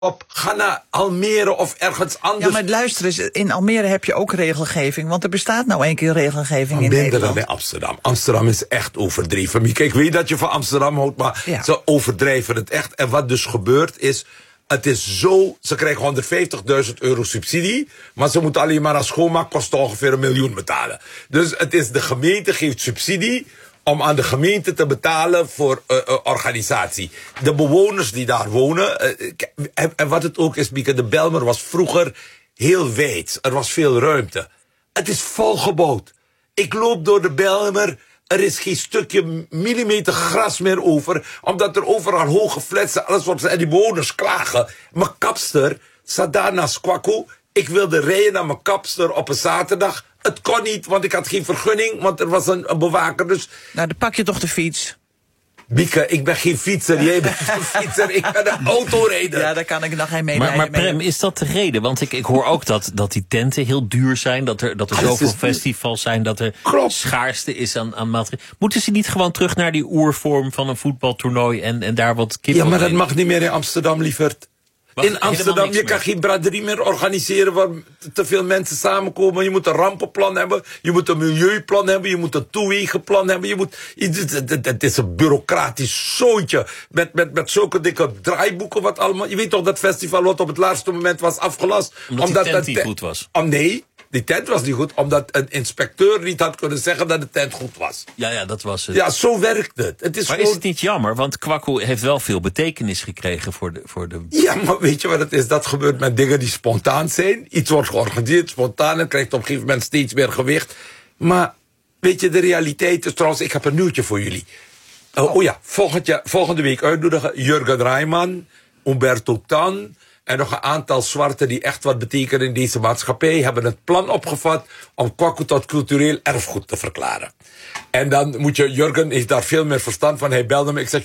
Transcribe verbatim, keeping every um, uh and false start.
op, ga naar Almere of ergens anders. Ja, maar luister eens, in Almere heb je ook regelgeving. Want er bestaat nou een keer regelgeving maar in minder Nederland. dan bij Amsterdam. Amsterdam is echt overdreven. Mieke, ik weet dat je van Amsterdam houdt, maar ja. Ze overdrijven het echt. En wat dus gebeurt is, het is zo, ze krijgen honderdvijftigduizend euro subsidie, maar ze moeten alleen maar aan schoonmaakkosten ongeveer een miljoen betalen. Dus het is, de gemeente geeft subsidie om aan de gemeente te betalen voor uh, uh, organisatie. De bewoners die daar wonen, uh, en, en wat het ook is, Mieke, de Bijlmer was vroeger heel wijd. Er was veel ruimte. Het is volgebouwd. Ik loop door de Bijlmer, er is geen stukje millimeter gras meer over, omdat er overal hoge flatsen, alles wordt, en die bewoners klagen. Mijn kapster zat daar naast Kwaku. Ik wilde rijden naar mijn kapster op een zaterdag. Het kon niet, want ik had geen vergunning, want er was een, een bewaker. Dus nou, dan pak je toch de fiets. Bieke, ik ben geen fietser, jij bent een fietser, ik ben een autorijder. Ja, daar kan ik nog geen mee. Maar, maar Prem, is dat de reden? Want ik, ik hoor ook dat, dat die tenten heel duur zijn, dat er, dat er zoveel festivals zijn, dat er Klopt. schaarste is aan, aan materiaal. Moeten ze niet gewoon terug naar die oervorm van een voetbaltoernooi en, en daar wat kippen? Ja, maar dat mag niet meer in Amsterdam, lieverd. Wacht, in Amsterdam, je kan geen braderie meer organiseren waar te veel mensen samenkomen. Je moet een rampenplan hebben, je moet een milieuplan hebben, je moet een toewegenplan hebben. Je moet, het is een bureaucratisch zoontje met, met, met zulke dikke draaiboeken. Wat allemaal. Je weet toch dat festival wat op het laatste moment was afgelast. Omdat, omdat die tent niet goed was. Oh, nee, die tent was niet goed, omdat een inspecteur niet had kunnen zeggen dat de tent goed was. Ja, ja, dat was het. Ja, zo werkt het. Het is maar gewoon... is het niet jammer? Want Kwaku heeft wel veel betekenis gekregen voor de, voor de... Ja, maar weet je wat het is? Dat gebeurt met dingen die spontaan zijn. Iets wordt georganiseerd, spontaan, en krijgt op een gegeven moment steeds meer gewicht. Maar weet je, de realiteit is trouwens, ik heb een nieuwtje voor jullie. Uh, oh. oh ja, volgend jaar, volgende week uitnodigen Jurgen Rijman, Umberto Tan en nog een aantal zwarten die echt wat betekenen in deze maatschappij, hebben het plan opgevat om Kwaku tot cultureel erfgoed te verklaren. En dan moet je, Jurgen heeft daar veel meer verstand van, hij belde me, ik zeg,